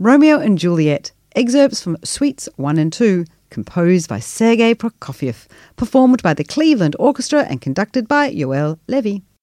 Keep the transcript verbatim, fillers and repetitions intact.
Romeo and Juliet, excerpts from Suites one and two, composed by Sergei Prokofiev, performed by the Cleveland Orchestra and conducted by Yoel Levy.